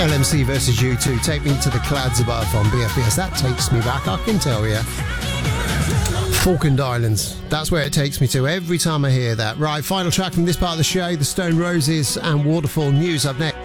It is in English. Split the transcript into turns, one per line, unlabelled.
LMC versus U2, Take Me to the Clouds Above on BFBS. That takes me back, I can tell you. Falkland Islands, that's where it takes me to every time I hear that. Right, final track from this part of the show, the Stone Roses and Waterfall News up next.